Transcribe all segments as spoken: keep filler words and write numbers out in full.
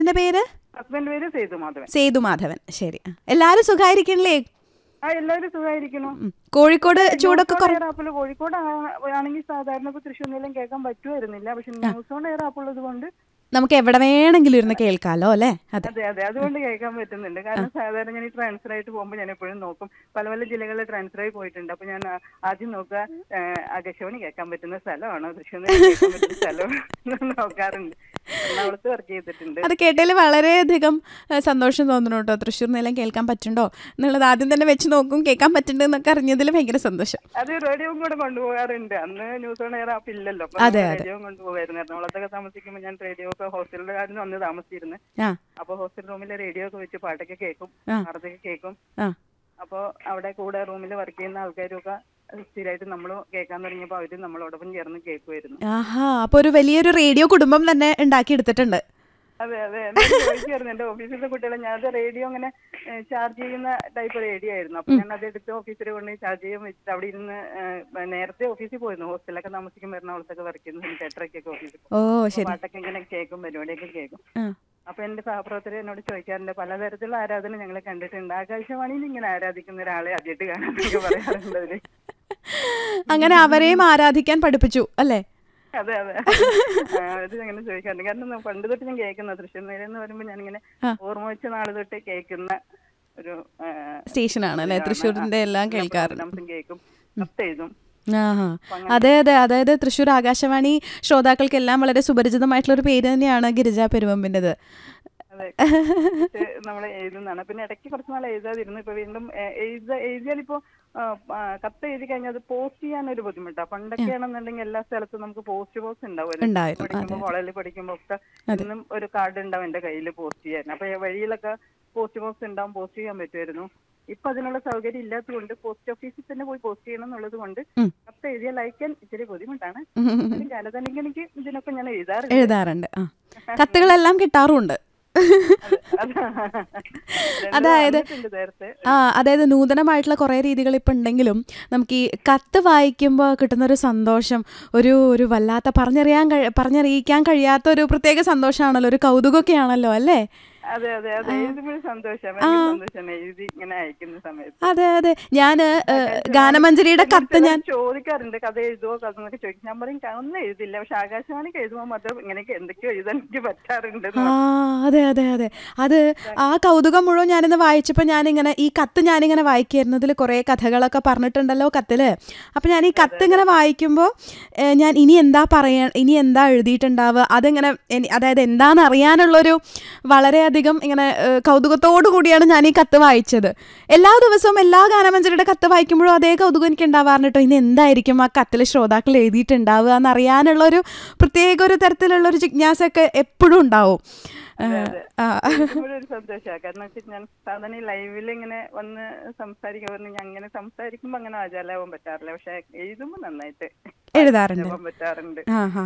പേര്? ഹസ്ബൻഡ് പേര് സേതുമാധവൻ. സേതുമാധവൻ. ശരി. എല്ലാരും സുഖായിരിക്കണല്ലേ? ആ എല്ലാവരും സുഖമായിരിക്കുന്നു. കോഴിക്കോട് ചൂടൊക്കെ കോഴിക്കോട് ആണെങ്കിൽ സാധാരണ ഇപ്പൊ തൃശ്ശൂരിലെല്ലാം കേൾക്കാൻ പറ്റുമായിരുന്നില്ല. പക്ഷെ ന്യൂസ് ഓൺ എയർ ആപ്പ് ഉള്ളത് കൊണ്ട് നമുക്ക് എവിടെ വേണമെങ്കിലും ഇരുന്ന് കേൾക്കാലോ അല്ലേ? അതെ അതെ അതുകൊണ്ട് കേൾക്കാൻ പറ്റുന്നുണ്ട്. കാരണം സാധാരണ ഞാൻ ഈ ട്രാൻസ്ഫർ ആയിട്ട് പോകുമ്പോൾ ഞാൻ എപ്പോഴും നോക്കും, പല പല ജില്ലകളിൽ ട്രാൻസ്ഫർ ആയി പോയിട്ടുണ്ട്. അപ്പൊ ഞാൻ ആദ്യം നോക്കുക ആകാശവാണി കേൾക്കാൻ പറ്റുന്ന സ്ഥലമാണോ, തൃശ്ശൂർ കേൾക്കാൻ പറ്റുന്ന സ്ഥലമാണോ നോക്കാറുണ്ട്. എറണാകുളത്ത് വർക്ക് ചെയ്തിട്ടുണ്ട്. അത് കേട്ടതിൽ വളരെയധികം സന്തോഷം തോന്നുന്നു കേട്ടോ. തൃശ്ശൂർ നിലം കേൾക്കാൻ പറ്റുണ്ടോ എന്നുള്ളത് ആദ്യം തന്നെ വെച്ച് നോക്കും. കേൾക്കാൻ പറ്റുന്നുണ്ട് എന്നൊക്കെ അറിഞ്ഞതിൽ ഭയങ്കര സന്തോഷം. അത് റേഡിയോയും കൂടെ കൊണ്ടുപോകാറുണ്ട്. അന്ന് ന്യൂസ് ഓൺ എയർ ആപ്പ് ഇല്ലല്ലോ, റേഡിയോ കൊണ്ടുപോകായിരുന്നു. എറണാകുളത്തൊക്കെ താമസിക്കുമ്പോൾ ഞാൻ റേഡിയോ ഒക്കെ ഹോസ്റ്റലിന്റെ കാര്യം അന്ന് താമസിച്ചിരുന്നു. അപ്പൊ ഹോസ്റ്റൽ റൂമിലെ റേഡിയോ ഒക്കെ വെച്ച് പാട്ടൊക്കെ കേൾക്കും, വാർത്തയൊക്കെ കേൾക്കും. അപ്പൊ അവിടെ കൂടെ റൂമിൽ വർക്ക് ചെയ്യുന്ന ആൾക്കാരൊക്കെ സ്ഥിരമായിട്ട് നമ്മൾ കേൾക്കാൻ തുടങ്ങിയപ്പോൾ അവര് നമ്മളോടൊപ്പം ചേർന്ന് കേൾക്കുമായിരുന്നു. ആഹാ, അപ്പൊ ഒരു വലിയൊരു റേഡിയോ കുടുംബം തന്നെ ഉണ്ടാക്കി എടുത്തിട്ടുണ്ട്. അതെ അതെ ചോദിക്കായിരുന്നു എന്റെ ഓഫീസിലെ കുട്ടികളെ. ഞാൻ റേഡിയോ അങ്ങനെ ചാർജ് ചെയ്യുന്ന ടൈപ്പ് റേഡിയോ ആയിരുന്നു. അപ്പൊ ഞാൻ അതെടുത്ത് ഓഫീസിൽ കൊണ്ട് ചാർജ് ചെയ്യാൻ വെച്ചിട്ട് അവിടെ ഇരുന്ന് നേരത്തെ ഓഫീസിൽ പോയിരുന്നു. ഹോസ്റ്റലൊക്കെ താമസിക്കുമ്പോൾ എറണാകുളത്തൊക്കെ വർക്ക് ചെയ്യുന്നു, തിയേറ്ററൊക്കെ ഓഫീസിൽ പാട്ടൊക്കെ ഇങ്ങനെ കേൾക്കും, പരിപാടിയൊക്കെ കേൾക്കും. അപ്പൊ എന്റെ സഹപ്രവർത്തകർ എന്നോട് ചോദിക്കാറുണ്ട്, പലതരത്തിലുള്ള ആരാധന ഞങ്ങൾ കണ്ടിട്ടുണ്ട്, ആകാശവാണിയിൽ ഇങ്ങനെ ആരാധിക്കുന്ന ഒരാളെ ആദ്യമായിട്ട് കാണാനൊക്കെ പറയാറുണ്ട് അവര്. അങ്ങനെ അവരെയും ആരാധിക്കാൻ പഠിപ്പിച്ചു അല്ലേ? അതെ അതെ അത് അങ്ങനെ ചോദിക്കാറുണ്ട്. കാരണം പണ്ട് തൊട്ട് ഞാൻ കേൾക്കുന്ന തൃശ്ശൂർ നില എന്ന് പറയുമ്പോൾ ഞാനിങ്ങനെ ഓർമ്മ വെച്ച നാള് തൊട്ട് കേൾക്കുന്ന ഒരു സ്റ്റേഷനാണ് അല്ലെ? തൃശ്ശൂരിന്റെ എല്ലാം കേൾക്കാറുണ്ട്, കേൾക്കും, കത്തെഴുതും. ആഹാ, അതെ അതെ അതായത് തൃശ്ശൂർ ആകാശവാണി ശ്രോതാക്കൾക്കെല്ലാം വളരെ സുപരിചിതമായിട്ടുള്ള ഒരു പേര് തന്നെയാണ് ഗിരിജ പെരുവമ്പിൻ്റെത്. അതെ, നമ്മൾ എഴുതുന്നതാണ്. പിന്നെ ഇടയ്ക്ക് കുറച്ച് നാൾ എഴുതാതിരുന്നു. ഇപ്പൊ വീണ്ടും എഴുത എഴുതിയാൽ ഇപ്പോ കത്ത് എഴുതി കഴിഞ്ഞാൽ അത് പോസ്റ്റ് ചെയ്യാനൊരു ബുദ്ധിമുട്ടാണ്. പണ്ടൊക്കെ ആണെന്നുണ്ടെങ്കിൽ എല്ലാ സ്ഥലത്തും നമുക്ക് പോസ്റ്റ് ബോക്സ് ഉണ്ടാവുമല്ലോ. പഠിക്കുമ്പോൾ കോളേജിൽ പഠിക്കുമ്പോൾ ഒക്കെ ഇന്നും ഒരു കാർഡ് ഉണ്ടാവും എന്റെ കയ്യിൽ പോസ്റ്റ് ചെയ്യാൻ. അപ്പൊ വഴിയിലൊക്കെ പോസ്റ്റ് ബോക്സ് ഉണ്ടാവും, പോസ്റ്റ് ചെയ്യാൻ പറ്റുമായിരുന്നു. ഇപ്പൊ അതിനുള്ള സൗകര്യം ഇല്ലാത്തത് കൊണ്ട് പോസ്റ്റ് ഓഫീസിൽ തന്നെ പോയി പോസ്റ്റ് ചെയ്യണം എന്നുള്ളത് കൊണ്ട് കത്ത് എഴുതിയാൽ അയക്കാൻ ഇച്ചിരി ബുദ്ധിമുട്ടാണ്. കാലത്തല്ലെങ്കിൽ എനിക്ക് ഇതിനൊക്കെ ഞാൻ എഴുതാറുണ്ട് എഴുതാറുണ്ട് കത്തുകളെല്ലാം കിട്ടാറുമുണ്ട്. അതായത് ആ അതായത് നൂതനമായിട്ടുള്ള കുറേ രീതികൾ ഇപ്പം ഉണ്ടെങ്കിലും നമുക്ക് ഈ കത്ത് വായിക്കുമ്പോൾ കിട്ടുന്നൊരു സന്തോഷം ഒരു ഒരു വല്ലാത്ത പറഞ്ഞറിയാൻ പറഞ്ഞറിയിക്കാൻ കഴിയാത്ത ഒരു പ്രത്യേക സന്തോഷമാണല്ലോ, ഒരു കൗതുകമൊക്കെയാണല്ലോ അല്ലേ? അതെ അതെ അതെ എഴുതുമ്പോൾ സന്തോഷം സന്തോഷമാണ് എഴുതി ഇങ്ങനെ അയക്കുന്ന സമയത്ത്. അതെ അതെ ഞാന് ഗാനമഞ്ജരിയുടെ കത്ത് ഞാൻ ചോദിക്കാറുണ്ട്, കഥ എഴുതുമോ കഥ എന്നൊക്കെ ചോദിക്കും. ഞാൻ പറയും ഒന്നും എഴുതില്ല, പക്ഷെ ആകാശവാണിക്ക് എഴുതുമ്പോൾ മാത്രം ഇങ്ങനെയൊക്കെ എന്തൊക്കെയോ എഴുതാൻ എനിക്ക് പറ്റാറുണ്ട്. ആ അതെ അതെ അതെ അത് ആ കൗതുകം മുഴുവൻ ഞാനിന്ന് വായിച്ചപ്പോൾ ഞാനിങ്ങനെ ഈ കത്ത് ഞാനിങ്ങനെ വായിക്കായിരുന്നു. ഇതിൽ കുറേ കഥകളൊക്കെ പറഞ്ഞിട്ടുണ്ടല്ലോ കത്തില്. അപ്പം ഞാൻ ഈ കത്ത് ഇങ്ങനെ വായിക്കുമ്പോൾ ഞാൻ ഇനി എന്താ പറയാ ഇനി എന്താ എഴുതിയിട്ടുണ്ടാവുക അതിങ്ങനെ അതായത് എന്താണെന്ന് അറിയാനുള്ളൊരു വളരെയധികം ഇങ്ങനെ കൗതുകത്തോടു കൂടിയാണ് ഞാൻ ഈ കത്ത് വായിച്ചത്. എല്ലാ ദിവസവും എല്ലാ ഗാനമഞ്ജരിയുടെ കത്ത് വായിക്കുമ്പോഴും അതേ കൗതുകം എനിക്ക് ഉണ്ടാവാറുണ്ട് കേട്ടോ. ഇനി എന്തായിരിക്കും ആ കത്തിൽ ശ്രോതാക്കൾ എഴുതിയിട്ടുണ്ടാവുക എന്നറിയാനുള്ളൊരു പ്രത്യേക ഒരു തരത്തിലുള്ളൊരു ജിജ്ഞാസയൊക്കെ എപ്പോഴും ഉണ്ടാവും. ഒരു സന്തോഷമാണ്. കാരണം വെച്ചാൽ ഞാൻ സാധാരണ ലൈവിൽ ഇങ്ങനെ വന്ന് സംസാരിക്കാൻ ഞാൻ അങ്ങനെ സംസാരിക്കുമ്പോ അങ്ങനെ ആചാലാവാൻ പറ്റാറില്ല, പക്ഷെ എഴുതുമ്പോ നന്നായിട്ട് എഴുതാറുണ്ട് പറ്റാറുണ്ട്.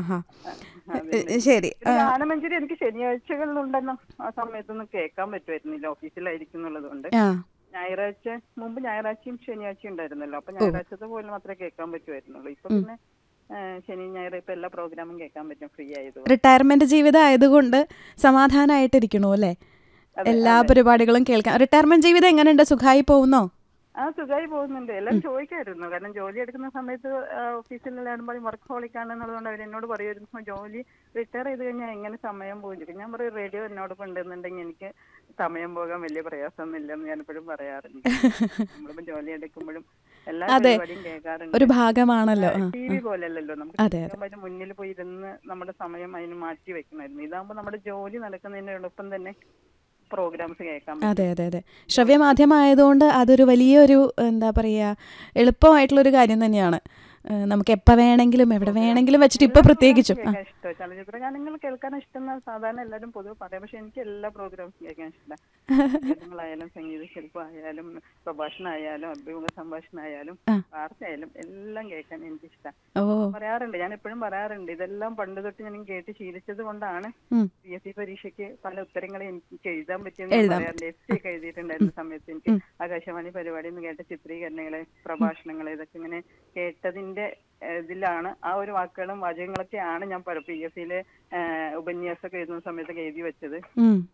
ശരി, ഗാനമഞ്ജരി എനിക്ക് ശനിയാഴ്ചകളിലുണ്ടെന്നും ആ സമയത്തൊന്നും കേൾക്കാൻ പറ്റുമായിരുന്നില്ല, ഓഫീസിലായിരിക്കും എന്നുള്ളത് കൊണ്ട്. ഞായറാഴ്ച മുമ്പ് ഞായറാഴ്ചയും ശനിയാഴ്ചയും ഉണ്ടായിരുന്നല്ലോ, അപ്പൊ ഞായറാഴ്ചത്തെ പോലെ മാത്രമേ കേൾക്കാൻ പറ്റുമായിരുന്നുള്ളൂ. ഇപ്പൊ പിന്നെ ശനി ഞായർ ഇപ്പൊ എല്ലാ പ്രോഗ്രാമും കേൾക്കാൻ പറ്റും ഫ്രീ ആയതുകൊണ്ട്. റിട്ടയർമെന്റ് ജീവിതം ആയതുകൊണ്ട് സമാധാനമായിട്ടിരിക്കണു അല്ലേ? എല്ലാ പരിപാടികളും കേൾക്കാം. റിട്ടയർമെന്റ് ജീവിതം എങ്ങനെയുണ്ട്? സുഖമായി പോകുന്നോ? ആ സുഖമായി പോകുന്നുണ്ട്. എല്ലാം ചോദിക്കായിരുന്നു. കാരണം ജോലി എടുക്കുന്ന സമയത്ത് ഓഫീസിലാകുമ്പോൾ വർക്ക് ഹോളിക്കാണെന്നുള്ളതുകൊണ്ട് അവരെന്നോട് പറയുമായിരുന്നു, ജോലി റിട്ടയർ ചെയ്ത് കഴിഞ്ഞാൽ എങ്ങനെ സമയം പോകും. ഞാൻ പറയും റേഡിയോ എന്നോടൊപ്പം ഉണ്ടെന്നുണ്ടെങ്കിൽ എനിക്ക് സമയം പോകാൻ വലിയ പ്രയാസമൊന്നും ഇല്ലെന്ന് ഞാൻ എപ്പോഴും പറയാറുണ്ട്. നമ്മളിപ്പോൾ ജോലി എടുക്കുമ്പോഴും എല്ലാ പരിപാടിയും കേൾക്കാറുണ്ട്. ഒരു ഭാഗമാണല്ലോ. ടി വി പോലെയല്ലല്ലോ, നമുക്ക് മുന്നിൽ പോയി ഇരുന്ന് നമ്മുടെ സമയം അതിന് മാറ്റി വെക്കണമായിരുന്നു. ഇതാകുമ്പോൾ നമ്മുടെ ജോലി നടക്കുന്നതിന്റെ എളുപ്പം തന്നെ പ്രോഗ്രാംസ് കേൾക്കാം. അതെ അതെ അതെ ശ്രവ്യമാധ്യമമായതുകൊണ്ട് അതൊരു വലിയൊരു എന്താ പറയുക എളുപ്പമായിട്ടുള്ളൊരു കാര്യം തന്നെയാണ്. നമുക്ക് എപ്പോൾ വേണമെങ്കിലും എവിടെ വേണമെങ്കിലും വെച്ചിട്ട് ഇപ്പൊ പ്രത്യേകിച്ചും ചലച്ചിത്ര ഗാനങ്ങൾ കേൾക്കാൻ ഇഷ്ടം സാധാരണ എല്ലാവരും പൊതുവെ പറയാം. പക്ഷെ എനിക്ക് എല്ലാ പ്രോഗ്രാംസും കേൾക്കാൻ ഇഷ്ടമാണ്. ഗാനങ്ങളായാലും സംഗീത ശില്പമായാലും പ്രഭാഷണമായാലും അഭിമുഖ സംഭാഷണമായാലും വാർത്തയായാലും എല്ലാം കേൾക്കാൻ എനിക്ക് ഇഷ്ടമാണ്. പറയാറുണ്ട്, ഞാൻ എപ്പോഴും പറയാറുണ്ട്, ഇതെല്ലാം പണ്ട് തൊട്ട് ഞാൻ കേട്ട് ശീലിച്ചത് കൊണ്ടാണ് പി എസ് സി പരീക്ഷയ്ക്ക് പല ഉത്തരങ്ങളും എനിക്ക് എഴുതാൻ പറ്റിയെന്ന് പറയാറുണ്ട്. എസ് സി ഒക്കെ എഴുതിയിട്ടുണ്ടായിരുന്ന സമയത്ത് എനിക്ക് ആകാശവാണി പരിപാടി എന്ന് കേട്ട ചിത്രീകരണങ്ങള് പ്രഭാഷണങ്ങള് ഇതൊക്കെ ഇങ്ങനെ കേട്ടതിന്റെ അതിന്റെ ഏഹ്, ഇതിലാണ് ആ ഒരു വാക്കുകളും വാചകങ്ങളൊക്കെയാണ് ഞാൻ പി എസ് സിയിലെ ഉപന്യാസമൊക്കെ എഴുതുന്ന സമയത്തൊക്കെ എഴുതി വെച്ചത്. ഉം.